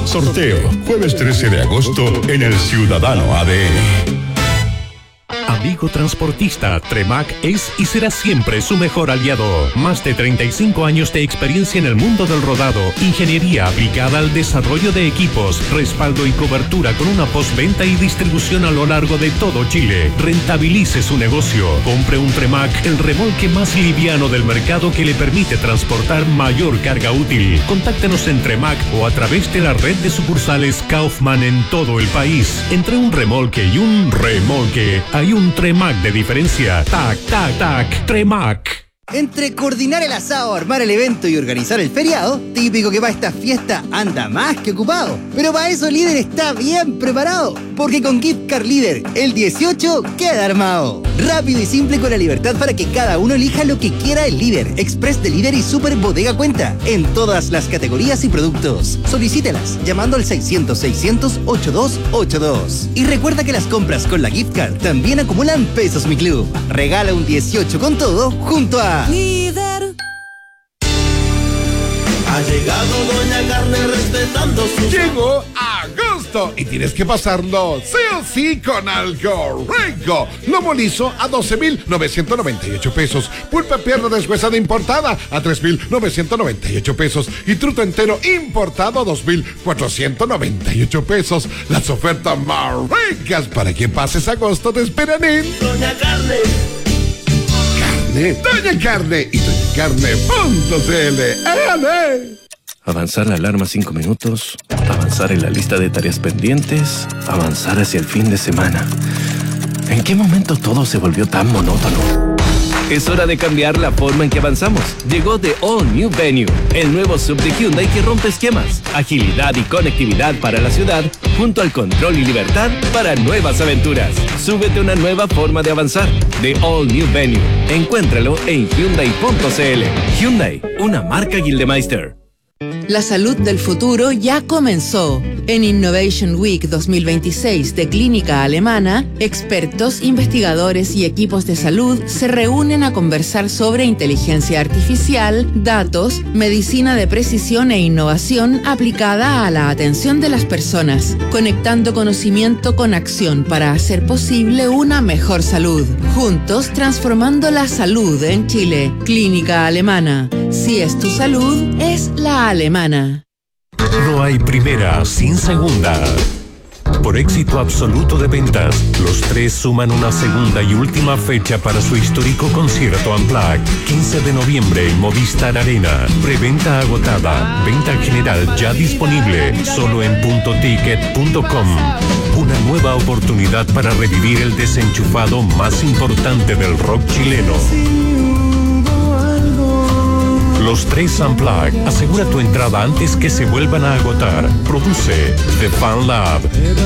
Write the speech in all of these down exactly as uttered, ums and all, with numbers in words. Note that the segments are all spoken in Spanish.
Sorteo, jueves trece de agosto en el Ciudadano A D N. Amigo transportista, Tremac es y será siempre su mejor aliado. Más de treinta y cinco años de experiencia en el mundo del rodado, ingeniería aplicada al desarrollo de equipos, respaldo y cobertura con una postventa y distribución a lo largo de todo Chile. Rentabilice su negocio. Compre un Tremac, el remolque más liviano del mercado que le permite transportar mayor carga útil. Contáctenos en Tremac o a través de la red de sucursales Kaufman en todo el país. Entre un remolque y un remolque hay un Tremac de diferencia. Tac, tac, tac, Tremac. Entre coordinar el asado, armar el evento y organizar el feriado, típico que para esta fiesta anda más que ocupado. Pero para eso Líder está bien preparado, porque con Gift Card Líder, el dieciocho queda armado. Rápido y simple con la libertad para que cada uno elija lo que quiera el Líder, Express de Líder y Super Bodega Cuenta, en todas las categorías y productos. Solicítelas llamando al seiscientos, seiscientos, ochenta y dos ochenta y dos. Y recuerda que las compras con la Gift Card también acumulan pesos Mi Club. Regala un dieciocho con todo junto a Líder. Ha llegado Doña Carne respetando su... Llegó agosto y tienes que pasarlo sí o sí con algo rico. Lomo liso a doce mil novecientos noventa y ocho pesos. Pulpa pierna deshuesada importada a tres mil novecientos noventa y ocho pesos. Y truto entero importado a dos mil cuatrocientos noventa y ocho pesos. Las ofertas más ricas para que pases agosto te esperan en Doña Carne. Doña Carne y doña carne punto c l. Avanzar la alarma cinco minutos, avanzar en la lista de tareas pendientes, avanzar hacia el fin de semana. ¿En qué momento todo se volvió tan monótono? Es hora de cambiar la forma en que avanzamos. Llegó The All New Venue, el nuevo sub de Hyundai que rompe esquemas, agilidad y conectividad para la ciudad, junto al control y libertad para nuevas aventuras. Súbete a una nueva forma de avanzar. The All New Venue. Encuéntralo en Hyundai punto c l. Hyundai, una marca Gildemeister. La salud del futuro ya comenzó. En Innovation Week dos mil veintiséis de Clínica Alemana, expertos, investigadores y equipos de salud se reúnen a conversar sobre inteligencia artificial, datos, medicina de precisión e innovación aplicada a la atención de las personas, conectando conocimiento con acción para hacer posible una mejor salud. Juntos transformando la salud en Chile. Clínica Alemana. Si es tu salud, es la alemana. No hay primera sin segunda. Por éxito absoluto de ventas, los tres suman una segunda y última fecha para su histórico concierto Unplugged. quince de noviembre en Movistar Arena. Preventa agotada. Venta general ya disponible. Solo en punto ticket punto com. Una nueva oportunidad para revivir el desenchufado más importante del rock chileno. Los tres Unplugged. Asegura tu entrada antes que se vuelvan a agotar. Produce The Fan Lab.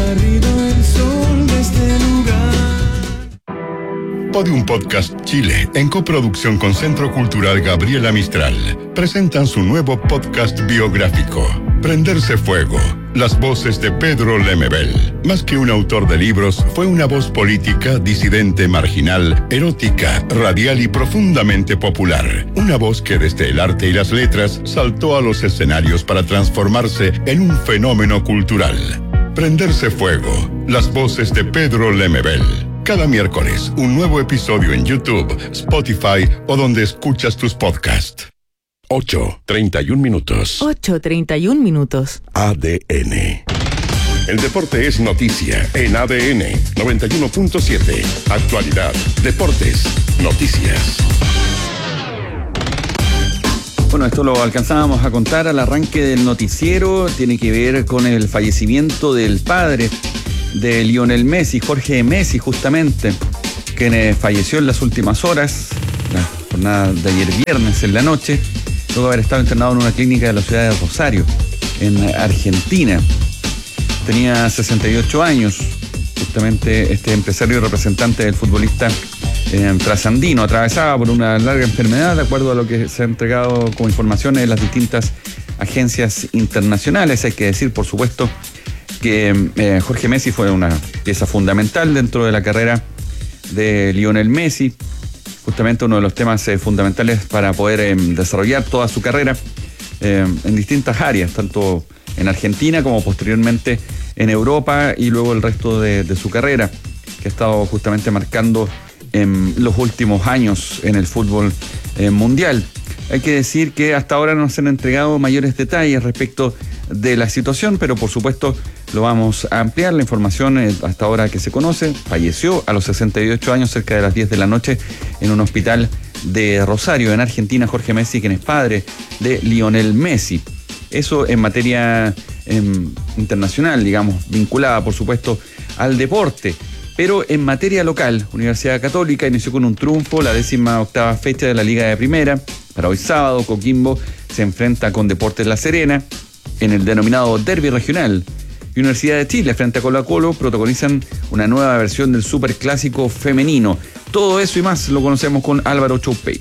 Podium Podcast Chile, en coproducción con Centro Cultural Gabriela Mistral, presentan su nuevo podcast biográfico, Prenderse Fuego. Las voces de Pedro Lemebel. Más que un autor de libros, fue una voz política, disidente, marginal, erótica, radial y profundamente popular. Una voz que desde el arte y las letras saltó a los escenarios para transformarse en un fenómeno cultural. Prenderse Fuego. Las voces de Pedro Lemebel. Cada miércoles, un nuevo episodio en YouTube, Spotify o donde escuchas tus podcasts. ocho treinta y un minutos. ocho treinta y un minutos. A D N. El deporte es noticia en A D N noventa y uno punto siete. Actualidad, deportes, noticias. Bueno, esto lo alcanzábamos a contar al arranque del noticiero. Tiene que ver con el fallecimiento del padre de Lionel Messi, Jorge Messi, justamente, quien falleció en las últimas horas, la jornada de ayer viernes en la noche, luego de haber estado internado en una clínica de la ciudad de Rosario, en Argentina. Tenía sesenta y ocho años, justamente este empresario y representante del futbolista eh, trasandino. Atravesaba por una larga enfermedad, de acuerdo a lo que se ha entregado como información en las distintas agencias internacionales. Hay que decir, por supuesto, que eh, Jorge Messi fue una pieza fundamental dentro de la carrera de Lionel Messi, justamente uno de los temas eh, fundamentales para poder eh, desarrollar toda su carrera eh, en distintas áreas, tanto en Argentina como posteriormente en Europa y luego el resto de, de su carrera, que ha estado justamente marcando en los últimos años en el fútbol eh, mundial. Hay que decir que hasta ahora no se han entregado mayores detalles respecto de la situación, pero por supuesto lo vamos a ampliar. La información eh, hasta ahora que se conoce: falleció a los sesenta y ocho años, cerca de las diez de la noche, en un hospital de Rosario, en Argentina, Jorge Messi, quien es padre de Lionel Messi. Eso en materia eh, internacional, digamos, vinculada por supuesto al deporte. Pero en materia local, Universidad Católica inició con un triunfo la décima octava fecha de la Liga de Primera. Para hoy sábado, Coquimbo se enfrenta con Deportes La Serena en el denominado Derbi Regional. Universidad de Chile frente a Colo Colo protagonizan una nueva versión del superclásico femenino. Todo eso y más lo conocemos con Álvaro Choupey.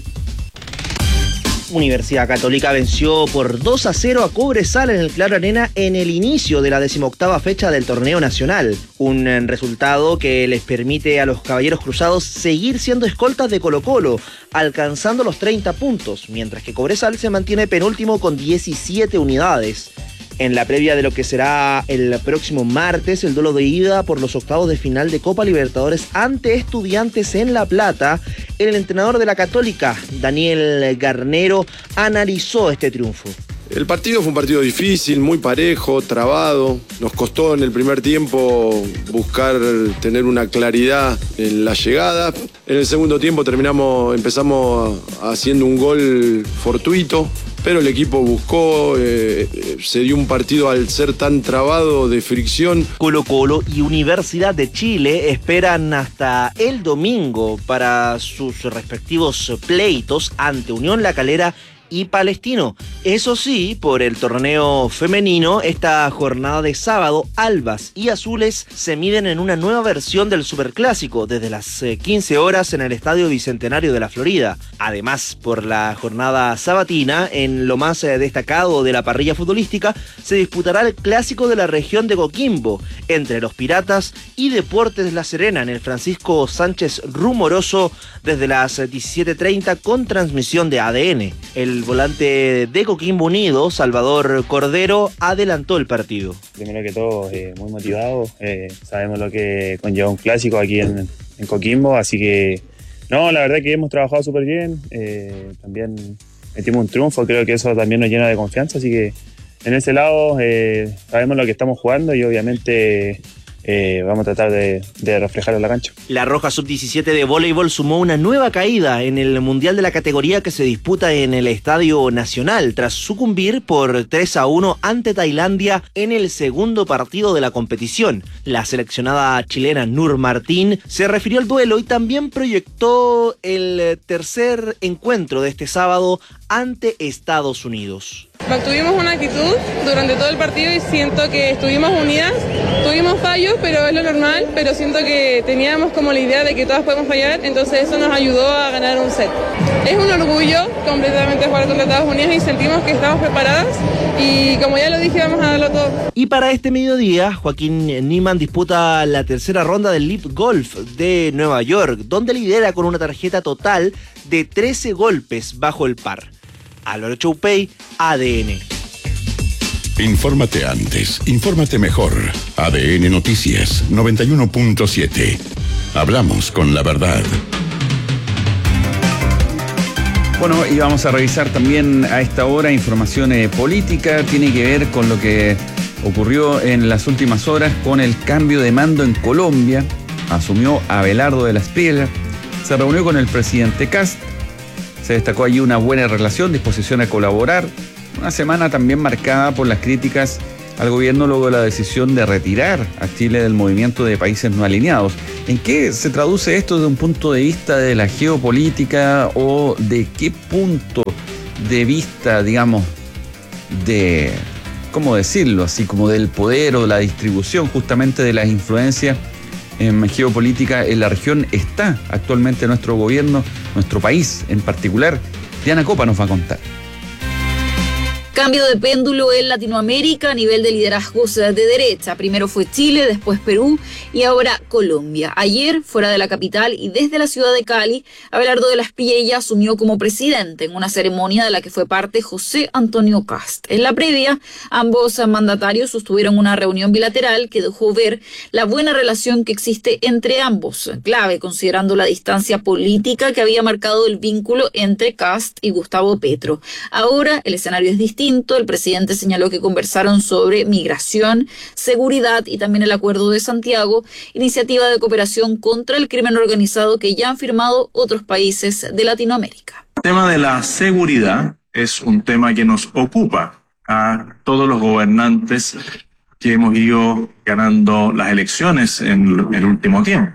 Universidad Católica venció por dos a cero a Cobresal en el Claro Arena en el inicio de la decimoctava fecha del torneo nacional. Un resultado que les permite a los Caballeros Cruzados seguir siendo escoltas de Colo Colo, alcanzando los treinta puntos, mientras que Cobresal se mantiene penúltimo con diecisiete unidades. En la previa de lo que será el próximo martes, el duelo de ida por los octavos de final de Copa Libertadores ante Estudiantes en La Plata, el entrenador de la Católica, Daniel Garnero, analizó este triunfo. El partido fue un partido difícil, muy parejo, trabado. Nos costó en el primer tiempo buscar tener una claridad en la llegada. En el segundo tiempo terminamos, empezamos haciendo un gol fortuito, pero el equipo buscó, eh, se dio un partido al ser tan trabado de fricción. Colo Colo y Universidad de Chile esperan hasta el domingo para sus respectivos pleitos ante Unión La Calera y Palestino. Eso sí, por el torneo femenino, esta jornada de sábado, albas y azules se miden en una nueva versión del Superclásico desde las quince horas en el Estadio Bicentenario de la Florida. Además, por la jornada sabatina, en lo más destacado de la parrilla futbolística, se disputará el Clásico de la región de Coquimbo entre los Piratas y Deportes La Serena en el Francisco Sánchez Rumoroso desde las diecisiete treinta con transmisión de A D N. El volante de Coquimbo Unido, Salvador Cordero, adelantó el partido. Primero que todo, eh, muy motivado. Eh, sabemos lo que conlleva un clásico aquí en, en Coquimbo, así que no, la verdad que hemos trabajado súper bien. Eh, también metimos un triunfo, creo que eso también nos llena de confianza, así que en ese lado eh, sabemos lo que estamos jugando y obviamente Eh, vamos a tratar de, de reflejarlo en la cancha. La Roja sub diecisiete de voleibol sumó una nueva caída en el Mundial de la categoría que se disputa en el Estadio Nacional tras sucumbir por tres a uno ante Tailandia en el segundo partido de la competición. La seleccionada chilena Nur Martín se refirió al duelo y también proyectó el tercer encuentro de este sábado ante Estados Unidos. Mantuvimos una actitud durante todo el partido y siento que estuvimos unidas, tuvimos fallos, pero es lo normal, pero siento que teníamos como la idea de que todas podemos fallar, entonces eso nos ayudó a ganar un set. Es un orgullo completamente jugar contra Estados Unidos y sentimos que estamos preparadas y como ya lo dije, vamos a darlo todo. Y para este mediodía, Joaquín Niemann disputa la tercera ronda del Leap Golf de Nueva York, donde lidera con una tarjeta total de trece golpes bajo el par. Álvaro Choupey, A D N. Infórmate antes, infórmate mejor. A D N Noticias noventa y uno punto siete. Hablamos con la verdad. Bueno, y vamos a revisar también a esta hora información eh, política. Tiene que ver con lo que ocurrió en las últimas horas con el cambio de mando en Colombia. Asumió Abelardo de la Espriella. Se reunió con el presidente Kast. Se destacó allí una buena relación, disposición a colaborar. Una semana también marcada por las críticas al gobierno luego de la decisión de retirar a Chile del movimiento de países no alineados. ¿En qué se traduce esto desde un punto de vista de la geopolítica o de qué punto de vista, digamos, de, ¿cómo decirlo? Así como del poder o la distribución justamente de las influencias en geopolítica en la región está actualmente nuestro gobierno, nuestro país en particular? Diana Copa nos va a contar. Cambio de péndulo en Latinoamérica a nivel de liderazgos de derecha. Primero fue Chile, después Perú y ahora Colombia. Ayer, fuera de la capital y desde la ciudad de Cali, Abelardo de la Espriella asumió como presidente en una ceremonia de la que fue parte José Antonio Kast. En la previa, ambos mandatarios sostuvieron una reunión bilateral que dejó ver la buena relación que existe entre ambos, clave considerando la distancia política que había marcado el vínculo entre Kast y Gustavo Petro. Ahora el escenario es distinto. El presidente señaló que conversaron sobre migración, seguridad y también el Acuerdo de Santiago, iniciativa de cooperación contra el crimen organizado que ya han firmado otros países de Latinoamérica. El tema de la seguridad es un tema que nos ocupa a todos los gobernantes que hemos ido ganando las elecciones en el último tiempo.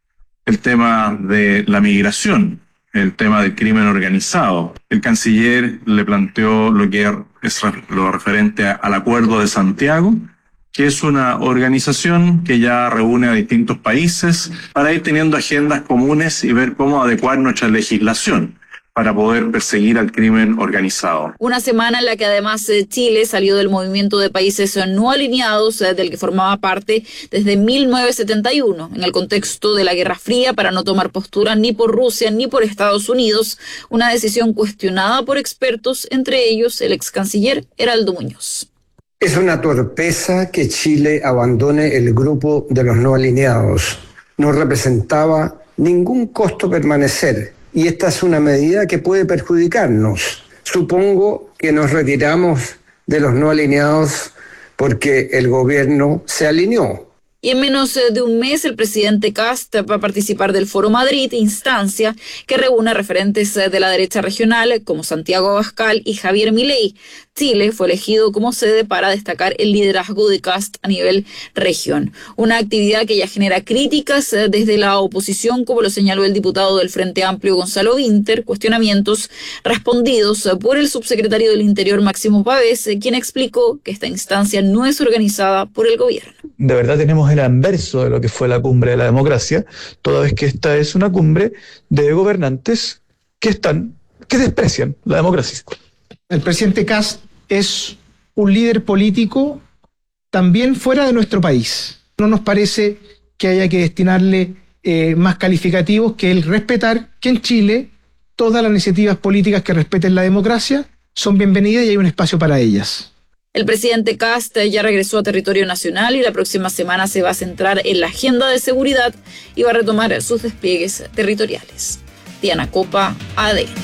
El tema de la migración, el tema del crimen organizado. El canciller le planteó lo que es lo referente al Acuerdo de Santiago, que es una organización que ya reúne a distintos países para ir teniendo agendas comunes y ver cómo adecuar nuestra legislación para poder perseguir al crimen organizado. Una semana en la que además Chile salió del movimiento de países no alineados del que formaba parte desde mil novecientos setenta y uno, en el contexto de la Guerra Fría, para no tomar postura ni por Rusia ni por Estados Unidos, una decisión cuestionada por expertos, entre ellos el ex canciller Heraldo Muñoz. Es una torpeza que Chile abandone el grupo de los no alineados. No representaba ningún costo permanecer. Y esta es una medida que puede perjudicarnos. Supongo que nos retiramos de los no alineados porque el gobierno se alineó. Y en menos de un mes el presidente Kast va a participar del Foro Madrid, instancia que reúne referentes de la derecha regional como Santiago Abascal y Javier Milei. Chile fue elegido como sede para destacar el liderazgo de Kast a nivel región. Una actividad que ya genera críticas desde la oposición, como lo señaló el diputado del Frente Amplio Gonzalo Vinter, cuestionamientos respondidos por el subsecretario del Interior Máximo Pavés, quien explicó que esta instancia no es organizada por el gobierno. De verdad tenemos el anverso de lo que fue la cumbre de la democracia, toda vez que esta es una cumbre de gobernantes que están, que desprecian la democracia. El presidente Kast es un líder político también fuera de nuestro país. No nos parece que haya que destinarle eh, más calificativos que el respetar que en Chile todas las iniciativas políticas que respeten la democracia son bienvenidas y hay un espacio para ellas. El presidente Kast ya regresó a territorio nacional y la próxima semana se va a centrar en la agenda de seguridad y va a retomar sus despliegues territoriales. Diana Copa, A D N.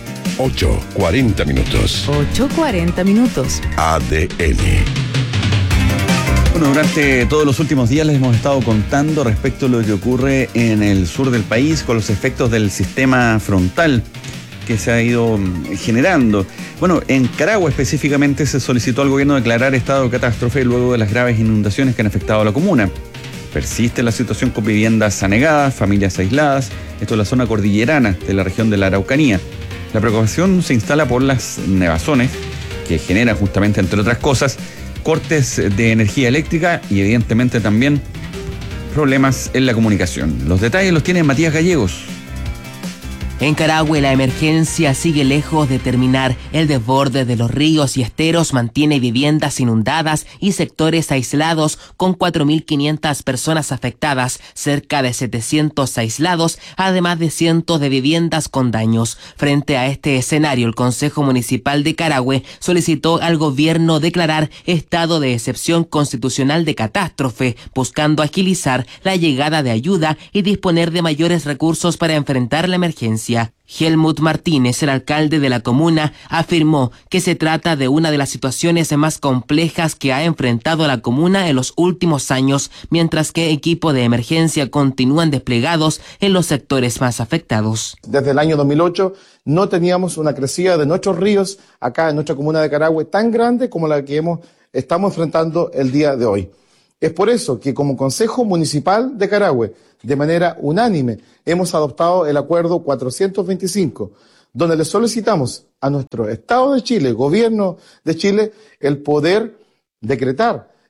ocho cuarenta minutos. ocho cuarenta minutos. A D N. Bueno, durante todos los últimos días les hemos estado contando respecto a lo que ocurre en el sur del país con los efectos del sistema frontal que se ha ido generando. Bueno, en Carahue específicamente se solicitó al gobierno declarar estado de catástrofe luego de las graves inundaciones que han afectado a la comuna. Persiste la situación con viviendas anegadas, familias aisladas, esto es la zona cordillerana de la región de la Araucanía. La preocupación se instala por las nevazones que generan justamente, entre otras cosas, cortes de energía eléctrica y evidentemente también problemas en la comunicación. Los detalles los tiene Matías Gallegos. En Carahue la emergencia sigue lejos de terminar. El desborde de los ríos y esteros mantiene viviendas inundadas y sectores aislados con cuatro mil quinientas personas afectadas, cerca de setecientos aislados, además de cientos de viviendas con daños. Frente a este escenario, el Consejo Municipal de Carahue solicitó al gobierno declarar estado de excepción constitucional de catástrofe, buscando agilizar la llegada de ayuda y disponer de mayores recursos para enfrentar la emergencia. Helmut Martínez, el alcalde de la comuna, afirmó que se trata de una de las situaciones más complejas que ha enfrentado la comuna en los últimos años, mientras que equipos de emergencia continúan desplegados en los sectores más afectados. Desde el año dos mil ocho no teníamos una crecida de nuestros ríos acá en nuestra comuna de Carahue tan grande como la que hemos, estamos enfrentando el día de hoy. Es por eso que como Consejo Municipal de Carahue, de manera unánime, hemos adoptado el acuerdo cuatrocientos veinticinco, donde le solicitamos a nuestro Estado de Chile, Gobierno de Chile, el poder decretar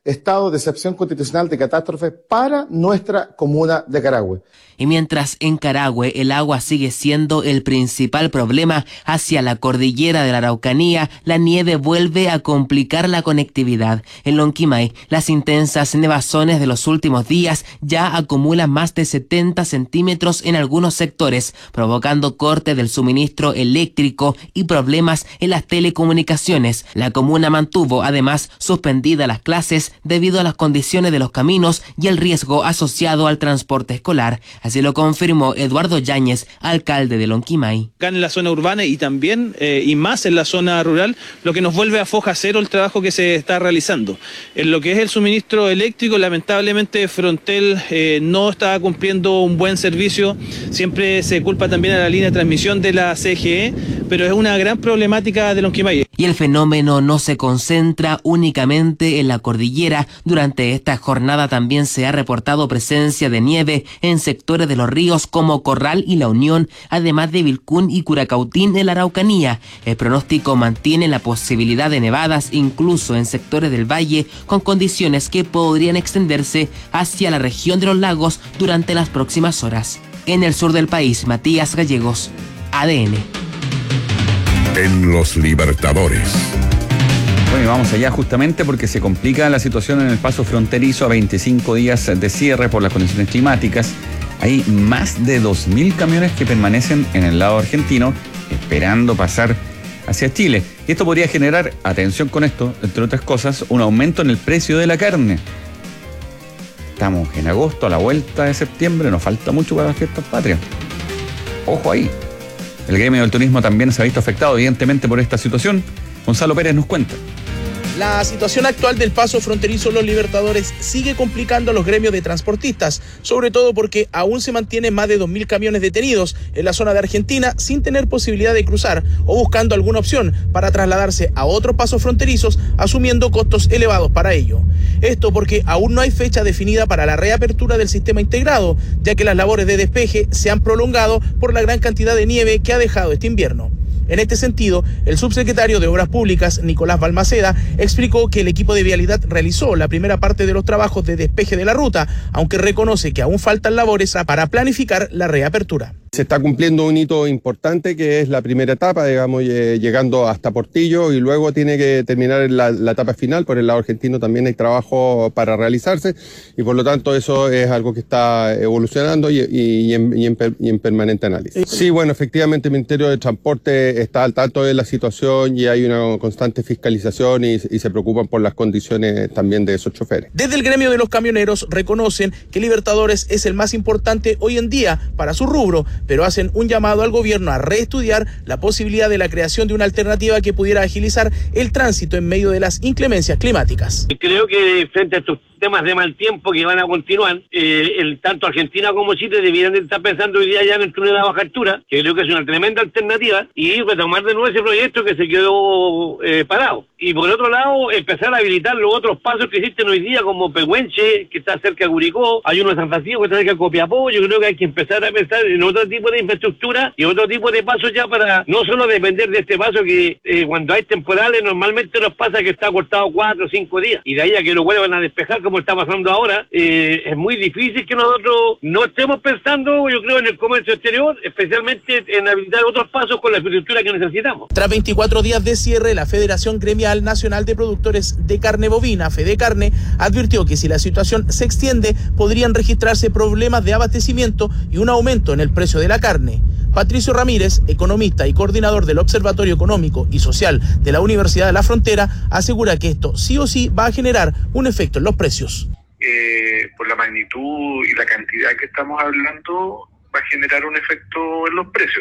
estado de excepción constitucional de catástrofe para nuestra comuna de Carahue. Y mientras en Carahue el agua sigue siendo el principal problema hacia la cordillera de la Araucanía, la nieve vuelve a complicar la conectividad. En Lonquimay, las intensas nevazones de los últimos días ya acumulan más de setenta centímetros en algunos sectores, provocando corte del suministro eléctrico y problemas en las telecomunicaciones. La comuna mantuvo además suspendidas las clases debido a las condiciones de los caminos y el riesgo asociado al transporte escolar. Así lo confirmó Eduardo Yáñez, alcalde de Lonquimay. Acá en la zona urbana y también eh, y más en la zona rural, lo que nos vuelve a foja cero el trabajo que se está realizando. En lo que es el suministro eléctrico, lamentablemente Frontel eh, no está cumpliendo un buen servicio. Siempre se culpa también a la línea de transmisión de la C G E, pero es una gran problemática de Lonquimay. Y el fenómeno no se concentra únicamente en la cordillera. Durante esta jornada también se ha reportado presencia de nieve en sectores de los ríos como Corral y La Unión, además de Vilcún y Curacautín en la Araucanía. El pronóstico mantiene la posibilidad de nevadas incluso en sectores del valle, con condiciones que podrían extenderse hacia la región de los lagos durante las próximas horas. En el sur del país, Matías Gallegos, A D N. En los Libertadores. Bueno, y vamos allá justamente porque se complica la situación en el paso fronterizo a veinticinco días de cierre por las condiciones climáticas. Hay más de dos mil camiones que permanecen en el lado argentino esperando pasar hacia Chile. Y esto podría generar, atención con esto, entre otras cosas, un aumento en el precio de la carne. Estamos en agosto, a la vuelta de septiembre, nos falta mucho para las fiestas patrias. Ojo ahí. El gremio del turismo también se ha visto afectado evidentemente por esta situación. Gonzalo Pérez nos cuenta. La situación actual del paso fronterizo Los Libertadores sigue complicando a los gremios de transportistas, sobre todo porque aún se mantienen más de dos mil camiones detenidos en la zona de Argentina sin tener posibilidad de cruzar o buscando alguna opción para trasladarse a otros pasos fronterizos, asumiendo costos elevados para ello. Esto porque aún no hay fecha definida para la reapertura del sistema integrado, ya que las labores de despeje se han prolongado por la gran cantidad de nieve que ha dejado este invierno. En este sentido, el subsecretario de Obras Públicas, Nicolás Balmaceda, explicó que el equipo de vialidad realizó la primera parte de los trabajos de despeje de la ruta, aunque reconoce que aún faltan labores para planificar la reapertura. Se está cumpliendo un hito importante que es la primera etapa, digamos, eh, llegando hasta Portillo, y luego tiene que terminar la, la etapa final. Por el lado argentino también hay trabajo para realizarse y por lo tanto eso es algo que está evolucionando y, y, y, en, y, en, y en permanente análisis. Sí, bueno, efectivamente el Ministerio de Transporte está al tanto de la situación y hay una constante fiscalización y, y se preocupan por las condiciones también de esos choferes. Desde el gremio de los camioneros reconocen que Libertadores es el más importante hoy en día para su rubro, pero hacen un llamado al gobierno a reestudiar la posibilidad de la creación de una alternativa que pudiera agilizar el tránsito en medio de las inclemencias climáticas. Creo que frente a estos temas de mal tiempo que van a continuar, eh, el, tanto Argentina como Chile debieran de estar pensando hoy día ya en el túnel de baja altura, que creo que es una tremenda alternativa, y retomar de nuevo ese proyecto que se quedó eh, parado. Y por otro lado, empezar a habilitar los otros pasos que existen hoy día, como Pehuenche, que está cerca de Curicó, hay uno de San Francisco que está cerca de Copiapó. Yo creo que hay que empezar a pensar en otro tipo de infraestructura y otro tipo de pasos ya para no solo depender de este paso que eh, cuando hay temporales normalmente nos pasa que está cortado cuatro o cinco días, y de ahí a que lo vuelvan a despejar como está pasando ahora, eh, es muy difícil que nosotros no estemos pensando, yo creo, en el comercio exterior, especialmente en habilitar otros pasos con la infraestructura que necesitamos. Tras veinticuatro días de cierre, la Federación Gremial Nacional de Productores de Carne Bovina, FEDECARNE, advirtió que si la situación se extiende, podrían registrarse problemas de abastecimiento y un aumento en el precio de la carne. Patricio Ramírez, economista y coordinador del Observatorio Económico y Social de la Universidad de la Frontera, asegura que esto sí o sí va a generar un efecto en los precios. Eh, por la magnitud y la cantidad que estamos hablando, va a generar un efecto en los precios.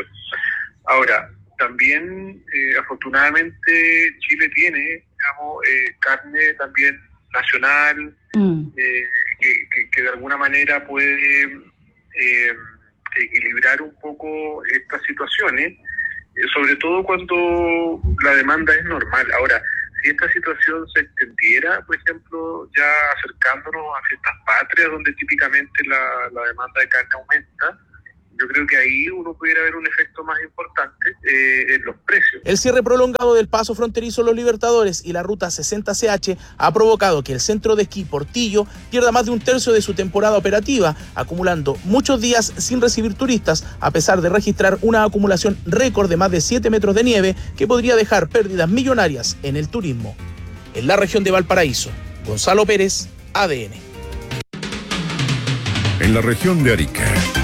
Ahora, también, eh, afortunadamente, Chile tiene, digamos, eh, carne también nacional, mm. eh, que, que, que de alguna manera puede eh, equilibrar un poco estas situaciones, eh, sobre todo cuando la demanda es normal. Ahora, si esta situación se extendiera, por ejemplo, ya acercándonos a fiestas patrias, donde típicamente la, la demanda de carne aumenta, Yo creo que ahí uno pudiera ver un efecto más importante eh, en los precios. El cierre prolongado del paso fronterizo Los Libertadores y la ruta sesenta C H ha provocado que el centro de esquí Portillo pierda más de un tercio de su temporada operativa, acumulando muchos días sin recibir turistas, a pesar de registrar una acumulación récord de más de siete metros de nieve que podría dejar pérdidas millonarias en el turismo. En la región de Valparaíso, Gonzalo Pérez, A D N. En la región de Arica.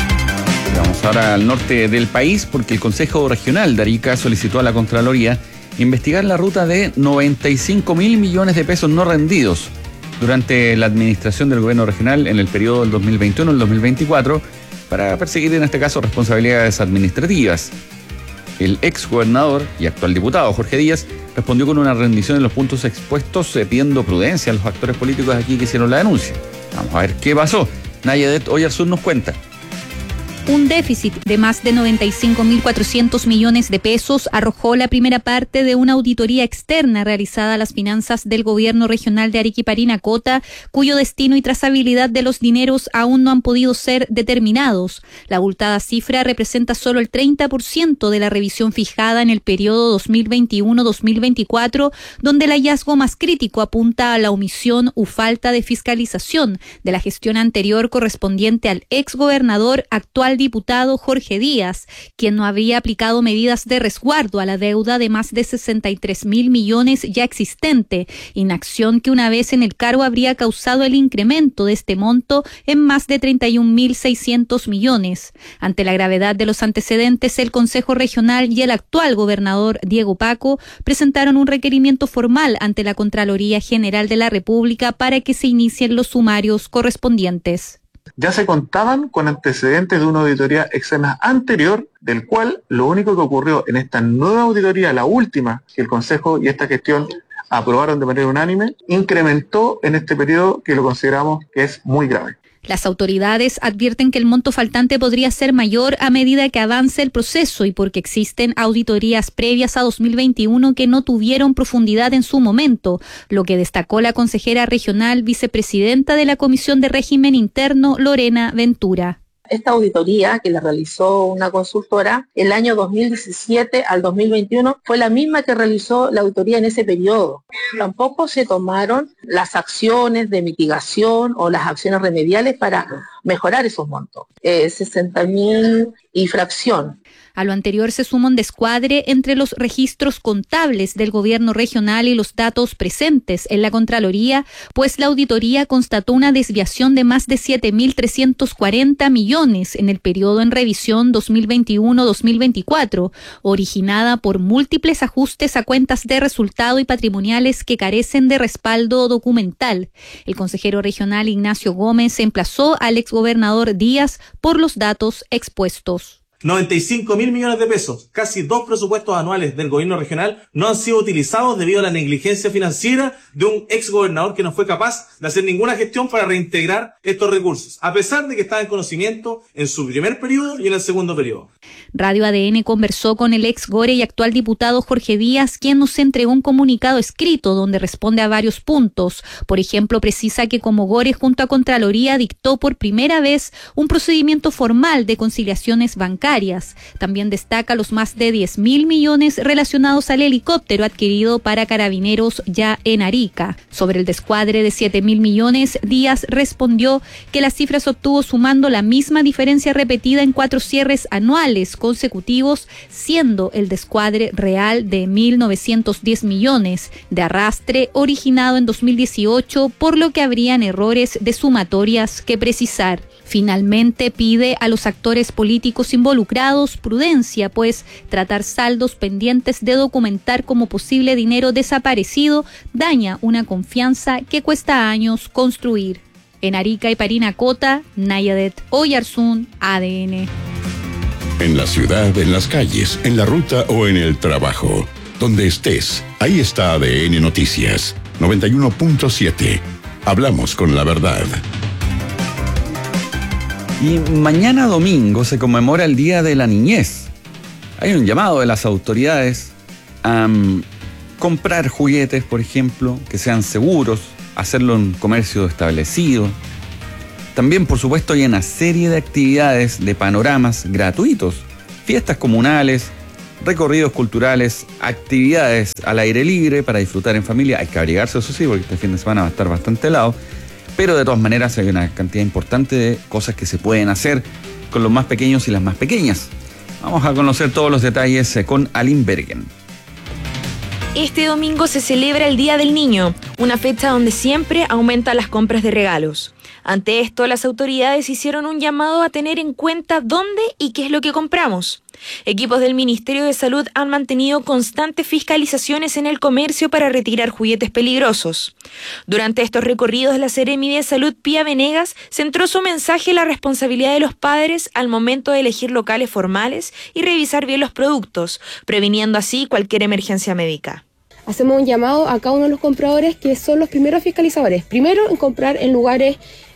Vamos ahora al norte del país porque el Consejo Regional de Arica solicitó a la Contraloría investigar la ruta de noventa y cinco mil millones de pesos no rendidos durante la administración del gobierno regional en el periodo del dos mil veintiuno al dos mil veinticuatro para perseguir en este caso responsabilidades administrativas. El ex gobernador y actual diputado Jorge Díaz respondió con una rendición en los puntos expuestos eh, pidiendo prudencia a los actores políticos aquí que hicieron la denuncia. Vamos a ver qué pasó. Nayadet Oyarzún nos cuenta. Un déficit de más de noventa y cinco mil cuatrocientos millones de pesos arrojó la primera parte de una auditoría externa realizada a las finanzas del gobierno regional de Arica y Parinacota, cuyo destino y trazabilidad de los dineros aún no han podido ser determinados. La abultada cifra representa solo el treinta por ciento de la revisión fijada en el periodo dos mil veintiuno a dos mil veinticuatro, donde el hallazgo más crítico apunta a la omisión u falta de fiscalización de la gestión anterior correspondiente al ex gobernador actual diputado Jorge Díaz, quien no había aplicado medidas de resguardo a la deuda de más de sesenta y tres mil millones ya existente, inacción que una vez en el cargo habría causado el incremento de este monto en más de treinta y un mil seiscientos millones. Ante la gravedad de los antecedentes, el Consejo Regional y el actual gobernador Diego Paco presentaron un requerimiento formal ante la Contraloría General de la República para que se inicien los sumarios correspondientes. Ya se contaban con antecedentes de una auditoría externa anterior, del cual lo único que ocurrió en esta nueva auditoría, la última que el Consejo y esta gestión aprobaron de manera unánime, incrementó en este periodo que lo consideramos que es muy grave. Las autoridades advierten que el monto faltante podría ser mayor a medida que avance el proceso y porque existen auditorías previas a dos mil veintiuno que no tuvieron profundidad en su momento, lo que destacó la consejera regional vicepresidenta de la Comisión de Régimen Interno, Lorena Ventura. Esta auditoría que la realizó una consultora el año dos mil diecisiete al dos mil veintiuno fue la misma que realizó la auditoría en ese periodo. Tampoco se tomaron las acciones de mitigación o las acciones remediales para mejorar esos montos. Eh, sesenta mil y fracción. A lo anterior se suma un descuadre entre los registros contables del gobierno regional y los datos presentes en la Contraloría, pues la auditoría constató una desviación de más de siete mil trescientos cuarenta millones en el periodo en revisión dos mil veintiuno a dos mil veinticuatro, originada por múltiples ajustes a cuentas de resultado y patrimoniales que carecen de respaldo documental. El consejero regional Ignacio Gómez emplazó al exgobernador Díaz por los datos expuestos. noventa y cinco mil millones de pesos, casi dos presupuestos anuales del gobierno regional, no han sido utilizados debido a la negligencia financiera de un ex gobernador que no fue capaz de hacer ninguna gestión para reintegrar estos recursos, a pesar de que estaba en conocimiento en su primer periodo y en el segundo periodo. Radio A D N conversó con el ex Gore y actual diputado Jorge Díaz, quien nos entregó un comunicado escrito donde responde a varios puntos. Por ejemplo, precisa que como Gore junto a Contraloría dictó por primera vez un procedimiento formal de conciliaciones bancarias. También destaca los más de diez mil millones relacionados al helicóptero adquirido para Carabineros ya en Arica. Sobre el descuadre de siete mil millones, Díaz respondió que la cifra se obtuvo sumando la misma diferencia repetida en cuatro cierres anuales consecutivos, siendo el descuadre real de mil novecientos diez millones de arrastre originado en dos mil dieciocho, por lo que habrían errores de sumatorias que precisar. Finalmente pide a los actores políticos involucrados prudencia, pues tratar saldos pendientes de documentar como posible dinero desaparecido daña una confianza que cuesta años construir. En Arica y Parinacota, Nayadet Oyarzún, A D N. En la ciudad, en las calles, en la ruta o en el trabajo. Donde estés, ahí está A D N Noticias. noventa y uno punto siete. Hablamos con la verdad. Y mañana domingo se conmemora el Día de la Niñez. Hay un llamado de las autoridades a um, comprar juguetes, por ejemplo, que sean seguros, hacerlo en comercio establecido. También, por supuesto, hay una serie de actividades de panoramas gratuitos, fiestas comunales, recorridos culturales, actividades al aire libre para disfrutar en familia. Hay que abrigarse, eso sí, porque este fin de semana va a estar bastante helado, pero de todas maneras hay una cantidad importante de cosas que se pueden hacer con los más pequeños y las más pequeñas. Vamos a conocer todos los detalles con Aline Bergen. Este domingo se celebra el Día del Niño, una fecha donde siempre aumentan las compras de regalos. Ante esto, las autoridades hicieron un llamado a tener en cuenta dónde y qué es lo que compramos. Equipos del Ministerio de Salud han mantenido constantes fiscalizaciones en el comercio para retirar juguetes peligrosos. Durante estos recorridos, la Seremi de Salud, Pía Venegas, centró su mensaje en la responsabilidad de los padres al momento de elegir locales formales y revisar bien los productos, previniendo así cualquier emergencia médica. Hacemos un llamado a cada uno de los compradores que son los primeros fiscalizadores. Primero, en comprar en lugares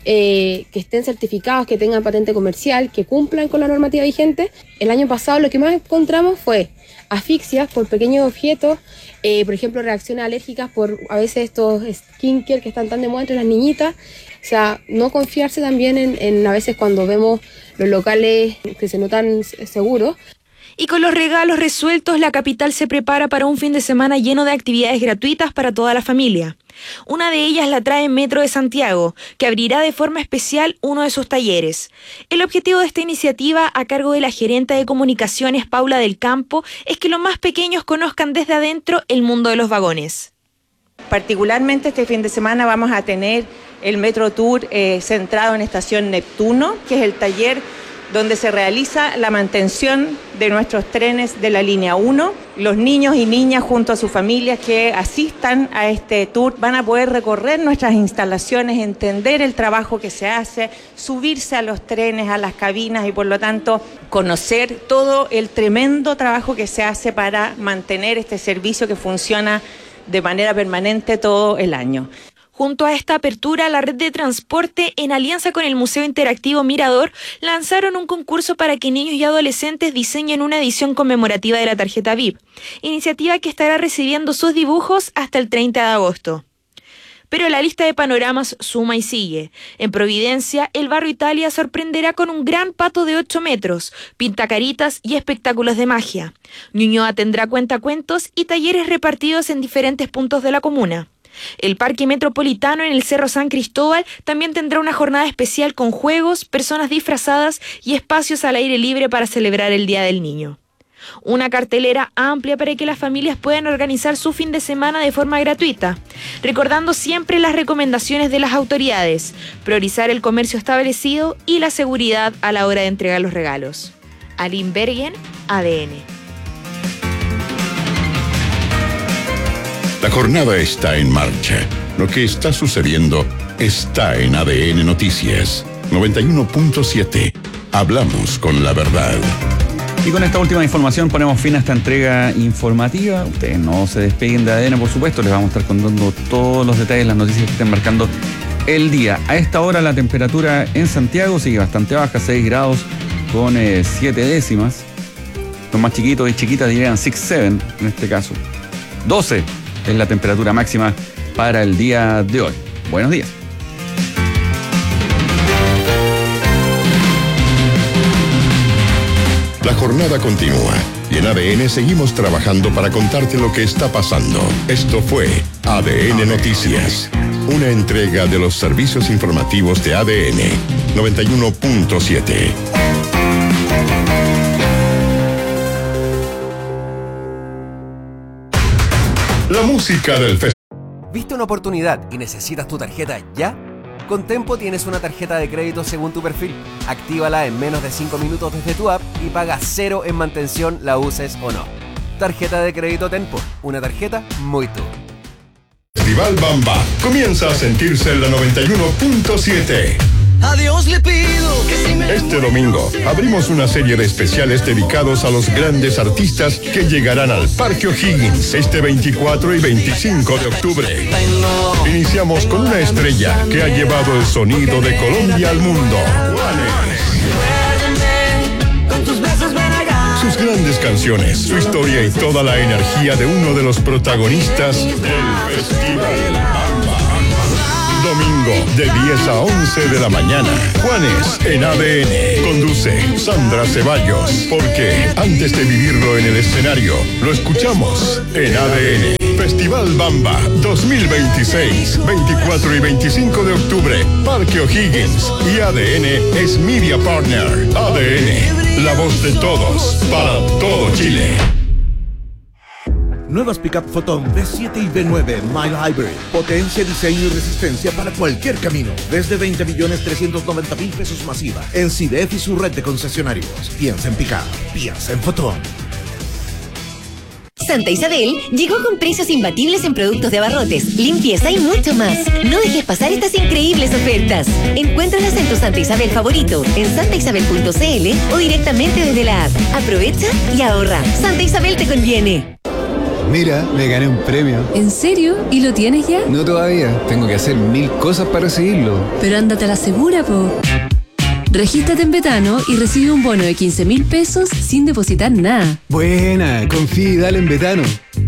eh, que estén certificados, que tengan patente comercial, que cumplan con la normativa vigente. El año pasado lo que más encontramos fue asfixias por pequeños objetos, eh, por ejemplo, reacciones alérgicas por a veces estos skincare que están tan de moda entre las niñitas. O sea, no confiarse también en, en a veces cuando vemos los locales que se notan seguros. Y con los regalos resueltos, la capital se prepara para un fin de semana lleno de actividades gratuitas para toda la familia. Una de ellas la trae Metro de Santiago, que abrirá de forma especial uno de sus talleres. El objetivo de esta iniciativa, a cargo de la gerente de comunicaciones Paula del Campo, es que los más pequeños conozcan desde adentro el mundo de los vagones. Particularmente este fin de semana vamos a tener el Metro Tour eh, centrado en Estación Neptuno, que es el taller donde se realiza la mantención de nuestros trenes de la línea uno. Los niños y niñas junto a sus familias que asistan a este tour van a poder recorrer nuestras instalaciones, entender el trabajo que se hace, subirse a los trenes, a las cabinas y por lo tanto conocer todo el tremendo trabajo que se hace para mantener este servicio que funciona de manera permanente todo el año. Junto a esta apertura, la red de transporte, en alianza con el Museo Interactivo Mirador, lanzaron un concurso para que niños y adolescentes diseñen una edición conmemorativa de la tarjeta V I P, iniciativa que estará recibiendo sus dibujos hasta el treinta de agosto. Pero la lista de panoramas suma y sigue. En Providencia, el barrio Italia sorprenderá con un gran pato de ocho metros, pintacaritas y espectáculos de magia. Ñuñoa tendrá cuentacuentos y talleres repartidos en diferentes puntos de la comuna. El Parque Metropolitano en el Cerro San Cristóbal también tendrá una jornada especial con juegos, personas disfrazadas y espacios al aire libre para celebrar el Día del Niño. Una cartelera amplia para que las familias puedan organizar su fin de semana de forma gratuita, recordando siempre las recomendaciones de las autoridades, priorizar el comercio establecido y la seguridad a la hora de entregar los regalos. Aline Bergen, A D N. La jornada está en marcha. Lo que está sucediendo está en A D N Noticias. noventa y uno punto siete. Hablamos con la verdad. Y con esta última información ponemos fin a esta entrega informativa. Ustedes no se despeguen de A D N, por supuesto. Les vamos a estar contando todos los detalles, las noticias que estén marcando el día. A esta hora la temperatura en Santiago sigue bastante baja, seis grados con eh, siete décimas. Los más chiquitos y chiquitas dirían seis siete en este caso. doce es la temperatura máxima para el día de hoy. Buenos días. La jornada continúa y en A D N seguimos trabajando para contarte lo que está pasando. Esto fue A D N Noticias, una entrega de los servicios informativos de A D N noventa y uno punto siete. La música del festival. ¿Viste una oportunidad y necesitas tu tarjeta ya? Con Tempo tienes una tarjeta de crédito según tu perfil. Actívala en menos de cinco minutos desde tu app y paga cero en mantención, la uses o no. Tarjeta de crédito Tempo, una tarjeta muy tú. Festival Bamba comienza a sentirse en la noventa y uno punto siete. A Dios le pido que si me Este domingo abrimos una serie de especiales dedicados a los grandes artistas que llegarán al Parque O'Higgins este veinticuatro y veinticinco de octubre. Iniciamos con una estrella que ha llevado el sonido de Colombia al mundo. Sus grandes canciones, su historia y toda la energía de uno de los protagonistas del Festival Bamba. Domingo, de diez a once de la mañana. Juanes en A D N. Conduce Sandra Ceballos. Porque antes de vivirlo en el escenario, lo escuchamos en A D N. Festival Bamba dos mil veintiséis, veinticuatro y veinticinco de octubre, Parque O'Higgins. Y A D N es Media Partner. A D N, la voz de todos, para todo Chile. Nuevas Pickup Photon B siete y B nueve Mile Hybrid. Potencia, diseño y resistencia para cualquier camino. Desde veinte millones trescientos noventa mil pesos masiva. En C D F y su red de concesionarios. Piensa en Pickup. Piensa en Photon. Santa Isabel llegó con precios imbatibles en productos de abarrotes, limpieza y mucho más. No dejes pasar estas increíbles ofertas. Encuéntralas en tu Santa Isabel favorito, en santa isabel punto c l o directamente desde la app. Aprovecha y ahorra. Santa Isabel te conviene. Mira, me gané un premio. ¿En serio? ¿Y lo tienes ya? No todavía. Tengo que hacer mil cosas para recibirlo. Pero ándate a la segura, po. Regístrate en Betano y recibe un bono de quince mil pesos sin depositar nada. Buena, confía y dale en Betano.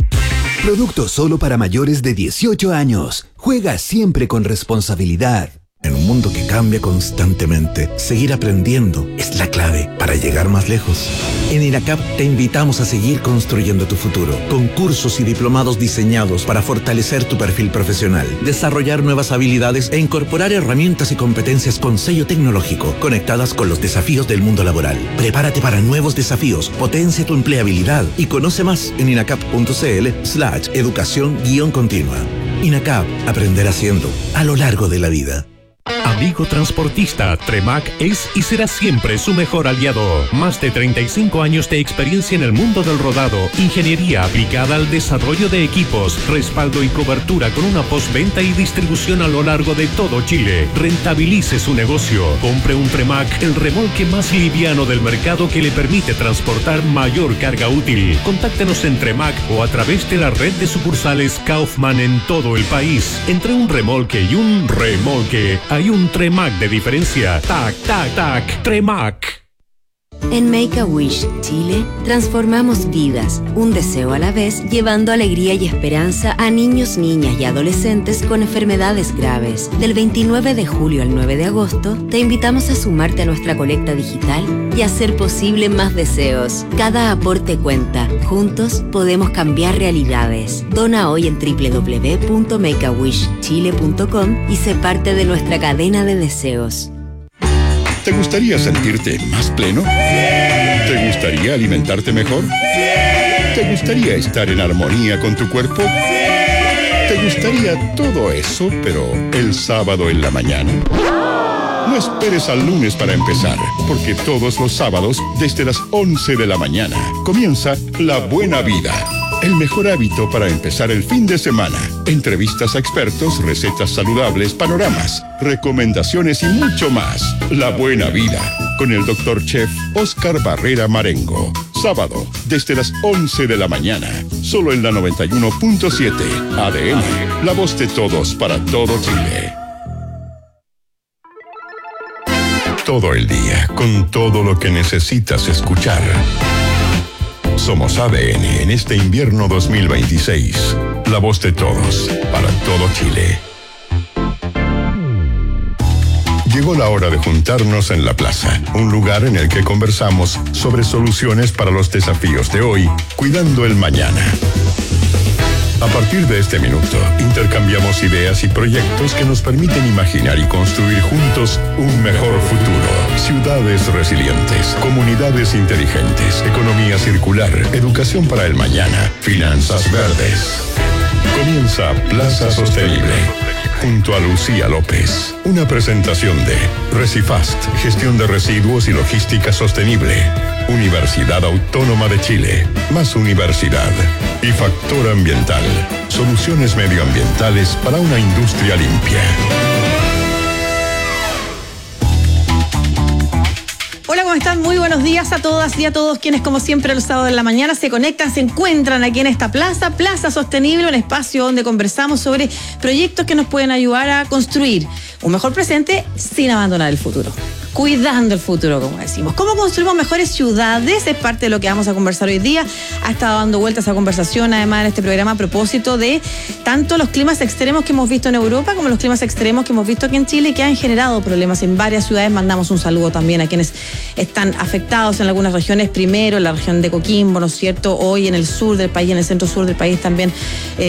Producto solo para mayores de dieciocho años. Juega siempre con responsabilidad. En un mundo que cambia constantemente, seguir aprendiendo es la clave para llegar más lejos. En INACAP te invitamos a seguir construyendo tu futuro, con cursos y diplomados diseñados para fortalecer tu perfil profesional, desarrollar nuevas habilidades e incorporar herramientas y competencias con sello tecnológico, conectadas con los desafíos del mundo laboral. Prepárate para nuevos desafíos, potencia tu empleabilidad y conoce más en inacap punto c l slash educación guión continua. INACAP, aprender haciendo, a lo largo de la vida. Amigo transportista, Tremac es y será siempre su mejor aliado. Más de treinta y cinco años de experiencia en el mundo del rodado, ingeniería aplicada al desarrollo de equipos, respaldo y cobertura con una postventa y distribución a lo largo de todo Chile. Rentabilice su negocio. Compre un Tremac, el remolque más liviano del mercado que le permite transportar mayor carga útil. Contáctenos en Tremac o a través de la red de sucursales Kaufman en todo el país. Entre un remolque y un remolque, hay un Tremac de diferencia. Tac, tac, tac, Tremac. En Make-A-Wish Chile transformamos vidas, un deseo a la vez, llevando alegría y esperanza a niños, niñas y adolescentes con enfermedades graves. Del veintinueve de julio al nueve de agosto, te invitamos a sumarte a nuestra colecta digital y hacer posible más deseos. Cada aporte cuenta. Juntos podemos cambiar realidades. Dona hoy en doble u doble u doble u punto make a wish chile punto com y sé parte de nuestra cadena de deseos. ¿Te gustaría sentirte más pleno? ¿Te gustaría alimentarte mejor? ¿Te gustaría estar en armonía con tu cuerpo? ¿Te gustaría todo eso, pero el sábado en la mañana? No esperes al lunes para empezar, porque todos los sábados, desde las once de la mañana, comienza La Buena Vida. El mejor hábito para empezar el fin de semana. Entrevistas a expertos, recetas saludables, panoramas, recomendaciones y mucho más. La Buena Vida, con el doctor Chef Oscar Barrera Marengo. Sábado, desde las once de la mañana. Solo en la noventa y uno punto siete. A D N, la voz de todos para todo Chile. Todo el día, con todo lo que necesitas escuchar. Somos A D N en este invierno dos mil veintiséis. La voz de todos, para todo Chile. Llegó la hora de juntarnos en la plaza, un lugar en el que conversamos sobre soluciones para los desafíos de hoy, cuidando el mañana. A partir de este minuto, intercambiamos ideas y proyectos que nos permiten imaginar y construir juntos un mejor futuro. Ciudades resilientes, comunidades inteligentes, economía circular, educación para el mañana, finanzas verdes. Comienza Plaza Sostenible, junto a Lucía López. Una presentación de Recifast, gestión de residuos y logística sostenible. Universidad Autónoma de Chile, más universidad. Y Factor Ambiental, soluciones medioambientales para una industria limpia. Hola, ¿cómo están? Muy buenos días a todas y a todos quienes, como siempre, los sábados de la mañana se conectan, se encuentran aquí en esta plaza, Plaza Sostenible, un espacio donde conversamos sobre proyectos que nos pueden ayudar a construir un mejor presente sin abandonar el futuro. Cuidando el futuro, como decimos. ¿Cómo construimos mejores ciudades? Es parte de lo que vamos a conversar hoy día. Ha estado dando vueltas esa conversación, además, en este programa a propósito de tanto los climas extremos que hemos visto en Europa como los climas extremos que hemos visto aquí en Chile, que han generado problemas en varias ciudades. Mandamos un saludo también a quienes están afectados en algunas regiones. Primero, en la región de Coquimbo, ¿no es cierto? Hoy en el sur del país, en el centro sur del país también. Eh,